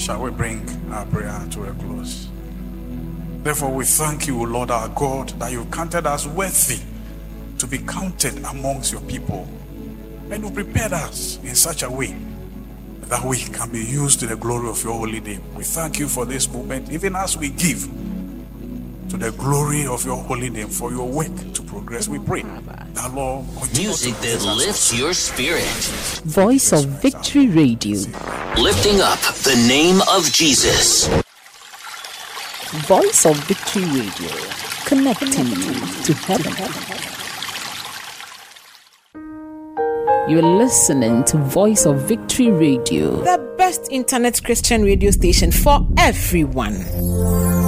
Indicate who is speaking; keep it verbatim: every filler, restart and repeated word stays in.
Speaker 1: shall we bring our prayer to a close. Therefore, we thank you, Lord our God, that you counted us worthy to be counted amongst your people. And you prepared us in such a way that we can be used to the glory of your holy name. We thank you for this moment, even as we give to the glory of your holy name for your work to progress. We pray that, Lord,
Speaker 2: music that lifts your spirit.
Speaker 3: Voice of Victory Radio,
Speaker 2: lifting up the name of Jesus.
Speaker 3: Voice of Victory Radio, connecting you to heaven. You're listening to Voice of Victory Radio,
Speaker 4: the best internet Christian radio station for everyone.